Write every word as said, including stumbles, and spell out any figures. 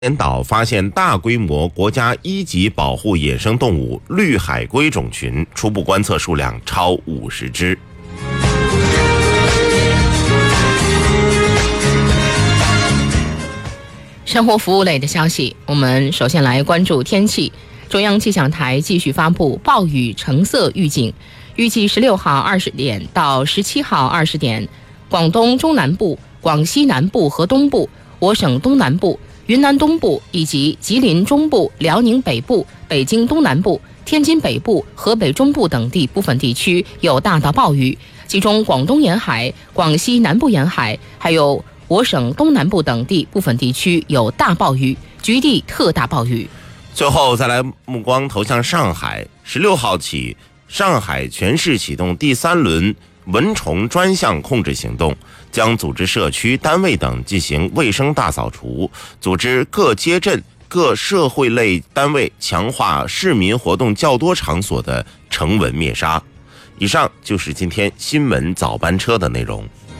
连岛发现大规模国家一级保护野生动物绿海龟种群，初步观测数量超五十只。 生活服务类的消息，我们首先来关注天气。中央气象台继续发布暴雨橙色预警，预计十六号二十点到十七号二十点，广东中南部、广西南部和东部、我省东南部、云南东部以及吉林中部、辽宁北部、北京东南部、天津北部、河北中部等地部分地区有大到暴雨，其中广东沿海、广西南部沿海还有我省东南部等地部分地区有大暴雨，局地特大暴雨。 最后再来目光投向上海，十六号起，上海全市启动第三轮蚊虫专项控制行动，将组织社区单位等进行卫生大扫除，组织各街镇各社会类单位强化市民活动较多场所的橙蚊灭杀。以上就是今天新闻早班车的内容。